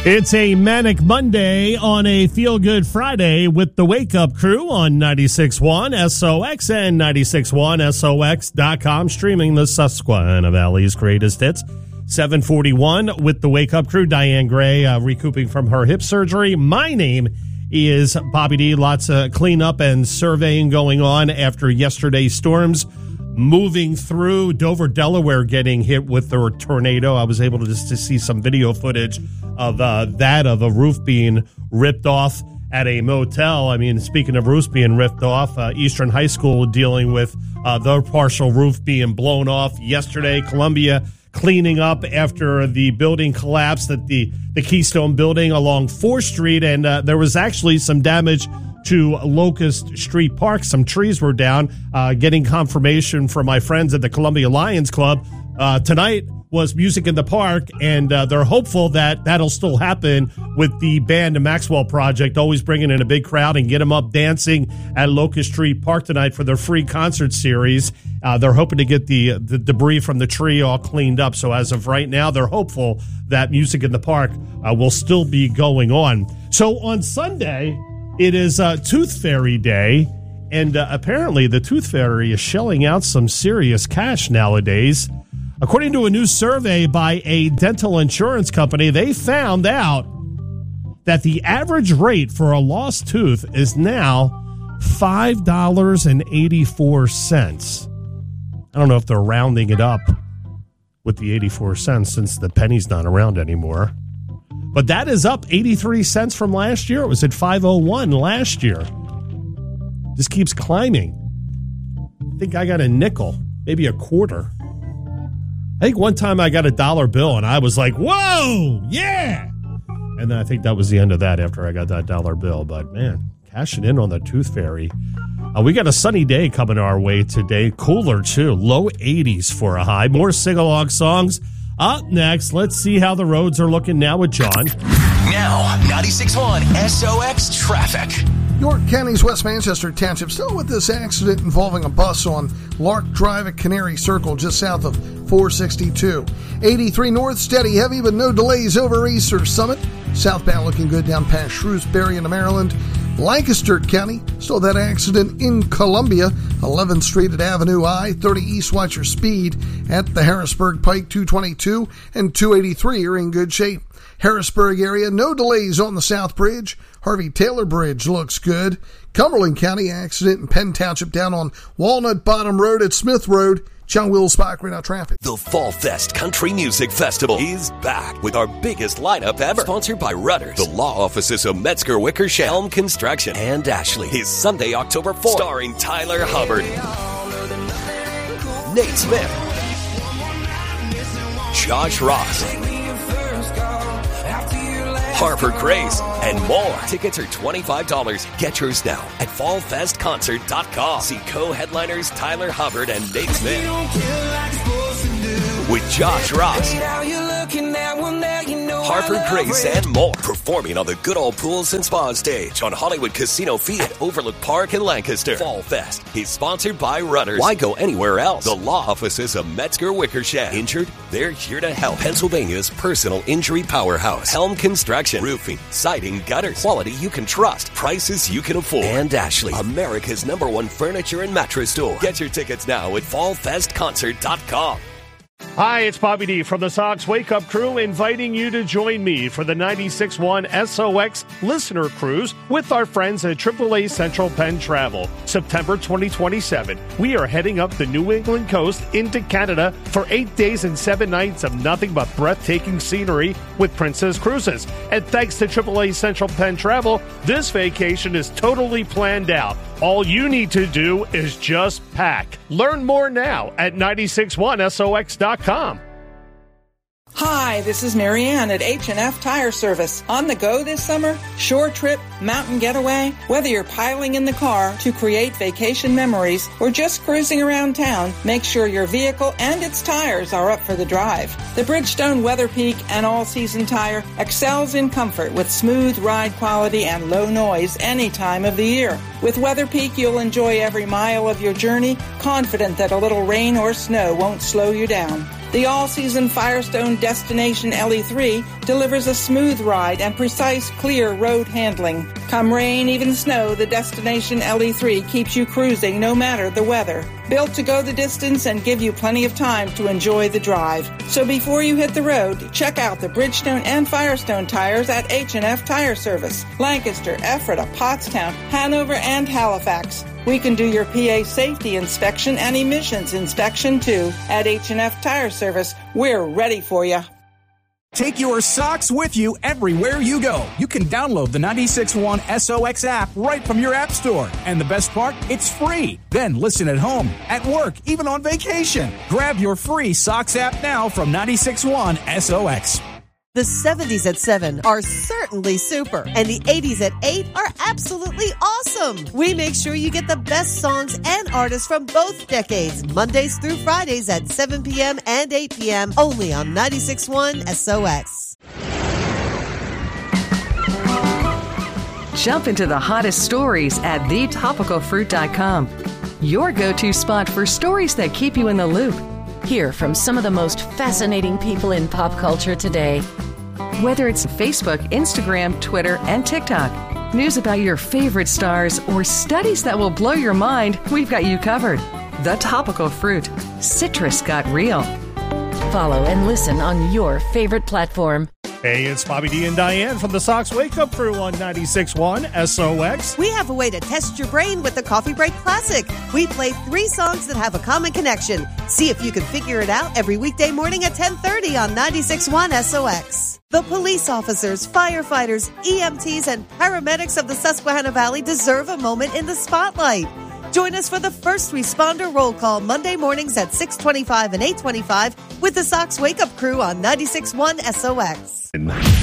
It's a manic Monday on a feel-good Friday with the Wake Up Crew on 96.1 SOX and 96.1SOX.com, streaming the Susquehanna Valley's greatest hits. 7:41 with the Wake Up Crew. Diane Gray recouping from her hip surgery. My name is Bobby D. Lots of cleanup and surveying going on after yesterday's storms. Moving through Dover, Delaware, getting hit with the tornado. I was able to just to see some video footage of of a roof being ripped off at a motel. I mean, speaking of roofs being ripped off, Eastern High School dealing with their partial roof being blown off yesterday. Columbia cleaning up after the building collapsed at the Keystone building along 4th Street, and there was actually some damage to Locust Street Park. Some trees were down. Getting confirmation from my friends at the Columbia Lions Club. Tonight was Music in the Park, and they're hopeful that that'll still happen with the band, the Maxwell Project, always bringing in a big crowd and get them up dancing at Locust Street Park tonight for their free concert series. They're hoping to get the debris from the tree all cleaned up. So as of right now, they're hopeful that Music in the Park will still be going on. So on Sunday, it is Tooth Fairy Day, and apparently the Tooth Fairy is shelling out some serious cash nowadays. According to a new survey by a dental insurance company, they found out that the average rate for a lost tooth is now $5.84. I don't know if they're rounding it up with the 84 cents since the penny's not around anymore. But that is up 83 cents from last year. It was at $5.01 last year. Just keeps climbing. I think I got a nickel, maybe a quarter. I think one time I got a dollar bill and I was like, whoa, yeah. And then I think that was the end of that after I got that dollar bill. But man, cashing in on the Tooth Fairy. We got a sunny day coming our way today. Cooler too. Low 80s for a high. More sing-along songs. Up next, let's see how the roads are looking now with John. Now, 96.1 SOX traffic. York County's West Manchester Township still with this accident involving a bus on Lark Drive at Canary Circle just south of 462. 83 north, steady heavy but no delays over Easter Summit. Southbound looking good down past Shrewsbury into Maryland. Lancaster County, still that accident in Columbia, 11th Street at Avenue I, 30 East, watch your speed at the Harrisburg Pike, 222 and 283 are in good shape. Harrisburg area, no delays on the South Bridge. Harvey Taylor Bridge looks good. Cumberland County accident in Penn Township down on Walnut Bottom Road at Smith Road. John Will Spock, right out traffic. The Fall Fest Country Music Festival is back with our biggest lineup ever. Sponsored by Rudders, the law offices of Metzger Wickersham, Helm Construction, and Ashley. Is Sunday, October 4th. Starring Tyler Hubbard, Nate Smith, Josh Ross, Harper Grace, and more. Tickets are $25. Get yours now at fallfestconcert.com. See co-headliners Tyler Hubbard and Nate Smith with Josh Ross, Harper Grace, and more. Performing on the Good Old Pools and Spa stage on Hollywood Casino Field at Overlook Park in Lancaster. Fall Fest is sponsored by Rudders. Why go anywhere else? The law offices of Metzger Wickersham. Injured? They're here to help. Pennsylvania's personal injury powerhouse. Helm Construction. Roofing, siding, gutters. Quality you can trust. Prices you can afford. And Ashley, America's #1 furniture and mattress store. Get your tickets now at fallfestconcert.com. Hi, it's Bobby D from the Sox Wake Up Crew, inviting you to join me for the 96.1 SOX Listener Cruise with our friends at AAA Central Penn Travel. September 2027, we are heading up the New England coast into Canada for 8 days and 7 nights of nothing but breathtaking scenery with Princess Cruises. And thanks to AAA Central Penn Travel, this vacation is totally planned out. All you need to do is just pack. Learn more now at 961SOX.com. Hi, this is Marianne at H&F Tire Service. On the go this summer? Short trip, mountain getaway? Whether you're piling in the car to create vacation memories or just cruising around town, make sure your vehicle and its tires are up for the drive. The Bridgestone Weather Peak and all-season tire excels in comfort with smooth ride quality and low noise any time of the year. With Weather Peak, you'll enjoy every mile of your journey, confident that a little rain or snow won't slow you down. The all-season Firestone Destination LE3 delivers a smooth ride and precise, clear road handling. Come rain, even snow, the Destination LE3 keeps you cruising no matter the weather. Built to go the distance and give you plenty of time to enjoy the drive. So before you hit the road, check out the Bridgestone and Firestone tires at H&F Tire Service, Lancaster, Ephrata, Pottstown, Hanover, and Halifax. We can do your PA safety inspection and emissions inspection too. At H&F Tire Service, we're ready for you. Take your socks with you everywhere you go. You can download the 96.1 SOX app right from your app store. And the best part, it's free. Then listen at home, at work, even on vacation. Grab your free socks app now from 96.1 SOX. The 70s at 7 are certainly super, and the 80s at 8 are absolutely awesome. We make sure you get the best songs and artists from both decades, Mondays through Fridays at 7 p.m. and 8 p.m. only on 96.1 SOX. Jump into the hottest stories at thetopicalfruit.com. Your go-to spot for stories that keep you in the loop. Hear from some of the most fascinating people in pop culture today. Whether it's Facebook, Instagram, Twitter, and TikTok, news about your favorite stars, or studies that will blow your mind, we've got you covered. The Topical Fruit. Citrus got real. Follow and listen on your favorite platform. Hey, it's Bobby D and Diane from the Sox Wake Up Crew on 96.1 SOX. We have a way to test your brain with the Coffee Break Classic. We play 3 songs that have a common connection. See if you can figure it out every weekday morning at 10:30 on 96.1 SOX. The police officers, firefighters, EMTs, and paramedics of the Susquehanna Valley deserve a moment in the spotlight. Join us for the First Responder Roll Call Monday mornings at 6:25 and 8:25 with the Sox Wake Up Crew on 96.1 SOX.